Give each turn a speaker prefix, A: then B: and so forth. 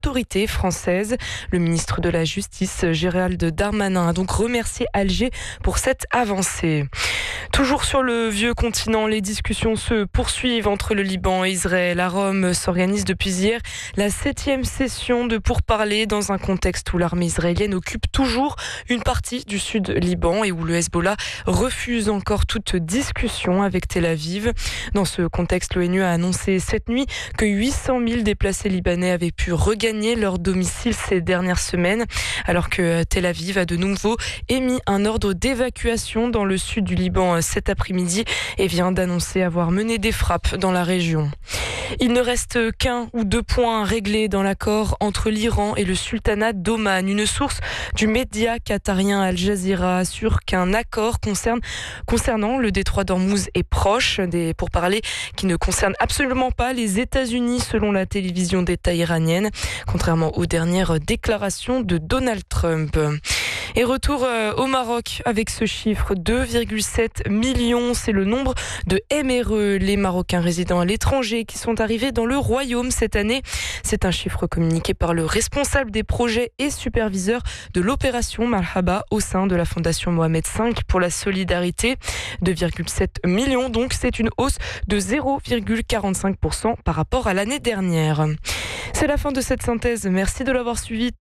A: autorités françaises. Le ministre de la Justice, Gérald Darmanin, a donc remercié Alger pour cette avancée. Toujours sur le vieux continent, les discussions se poursuivent entre le Liban et Israël. À Rome s'organise depuis hier la 7e session de pourparlers dans un contexte où l'armée israélienne occupe toujours une partie du sud Liban et où le Hezbollah refuse encore toute discussion avec Tel Aviv. Dans ce contexte, l'ONU a annoncé cette nuit que 800 000 déplacés libanais avaient pu regagner leur domicile ces dernières semaines, alors que Tel Aviv a de nouveau émis un ordre d'évacuation dans le sud du Liban cet après-midi et vient d'annoncer avoir mené des frappes dans la région. Il ne reste qu'un ou deux points réglés dans l'accord entre l'Iran et le sultanat d'Oman. Une source du média qatarien Al Jazeera assure qu'un accord concernant le détroit d'Ormuz est proche, des pourparlers qui ne concernent absolument pas les États-Unis selon la télévision d'État iranienne, contrairement aux dernières déclarations de Donald Trump. Et retour au Maroc avec ce chiffre, 2,7 millions, c'est le nombre de MRE, les Marocains résidant à l'étranger qui sont arrivés dans le royaume cette année. C'est un chiffre communiqué par le responsable des projets et superviseur de l'opération Marhaba au sein de la Fondation Mohamed V pour la solidarité. 2,7 millions, donc c'est une hausse de 0,45% par rapport à l'année dernière. C'est la fin de cette synthèse, merci de l'avoir suivi.